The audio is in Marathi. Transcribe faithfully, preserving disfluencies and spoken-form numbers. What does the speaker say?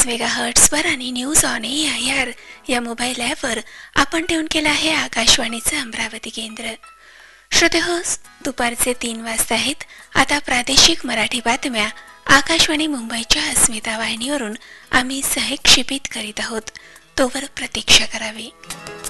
मेगाहर्ट्झवर आणि news on A I R या मोबाईल ॲपवर आपण ट्यून केलं आहे आकाशवाणीचं अमरावती केंद्र. श्रोते हो, दुपारचे तीन वाजता आहेत. आता प्रादेशिक मराठी बातम्या आकाशवाणी मुंबईच्या अस्मिता वाहिनीवरून आम्ही सहक्षेपित करीत आहोत. तोवर प्रतीक्षा करावी.